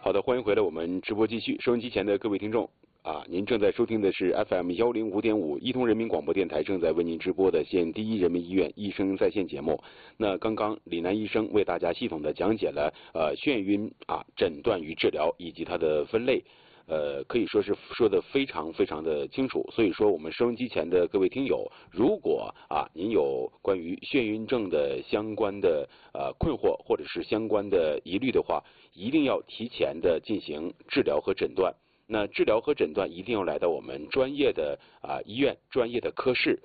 好的，欢迎回来，我们直播继续。收音机前的各位听众啊，您正在收听的是 FM105.5伊通人民广播电台正在为您直播的县第一人民医院医生在线节目。那刚刚李楠医生为大家系统的讲解了眩晕诊断与治疗以及它的分类。可以说是说的非常的清楚，所以说我们收音机前的各位听友，如果您有关于眩晕症的相关的困惑或者是相关的疑虑的话，一定要提前的进行治疗和诊断。那治疗和诊断一定要来到我们专业的医院、专业的科室。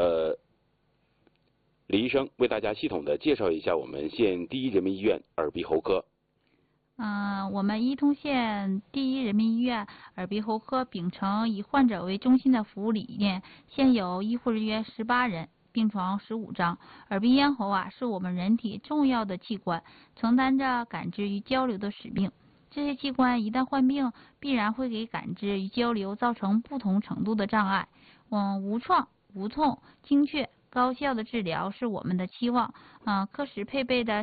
李医生为大家系统的介绍一下我们县第一人民医院耳鼻喉科。 我们伊通县第一人民医院耳鼻喉科秉承以患者为中心的服务理念，现有医护人员18人，病床15张。耳鼻咽喉是我们人体重要的器官，承担着感知与交流的使命。这些器官一旦患病，必然会给感知与交流造成不同程度的障碍。无创、无痛、精确、高效的治疗是我们的期望。科室配备的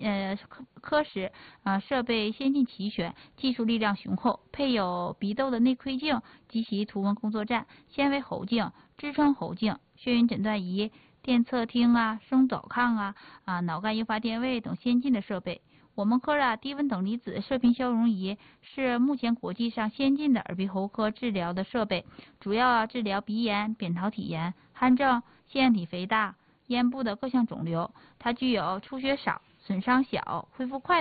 设备先进齐全，技术力量雄厚，配有鼻窦的内窥镜及其图文工作站、纤维喉镜、痔疮喉镜、眩晕诊断仪、电测听声导抗脑干诱发电位等先进的设备。我们科低温等离子射频消融仪是目前国际上先进的耳鼻喉科治疗的设备，主要治疗鼻炎、扁桃体炎、汗症、腺样体肥大、咽部的各项肿瘤。它具有出血少、损伤小、恢复快